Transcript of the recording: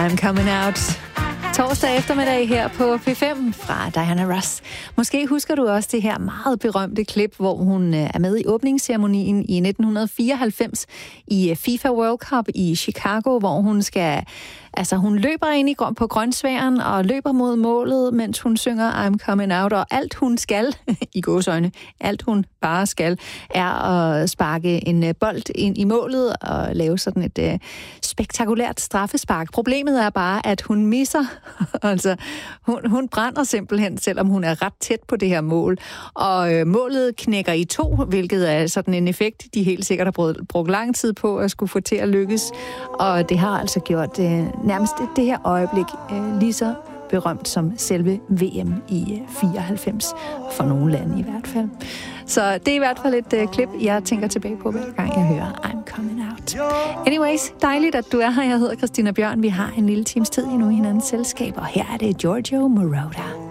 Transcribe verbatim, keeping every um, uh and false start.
I'm coming out. Torsdag eftermiddag her på P fem fra Diana Ross. Måske husker du også det her meget berømte klip, hvor hun er med i åbningsceremonien i nitten fireoghalvfems i FIFA World Cup i Chicago, hvor hun skal... Altså, hun løber ind i, på grønsværen og løber mod målet, mens hun synger I'm coming out, og alt hun skal, i gåseøjne, alt hun bare skal, er at sparke en bold ind i målet og lave sådan et uh, spektakulært straffespark. Problemet er bare, at hun misser, altså hun, hun brænder simpelthen, selvom hun er ret tæt på det her mål, og uh, målet knækker i to, hvilket er sådan en effekt, de helt sikkert har brugt, brugt lang tid på at skulle få til at lykkes, og det har altså gjort uh, nærmest det her øjeblik uh, lige så berømt som selve V M i fireoghalvfems, for nogle lande i hvert fald. Så det er i hvert fald et uh, klip, jeg tænker tilbage på, hver gang jeg hører I'm coming out. Anyways, dejligt, at du er her. Jeg hedder Christina Bjørn. Vi har en lille times tid endnu i hinandens selskab, og her er det Giorgio Moroder.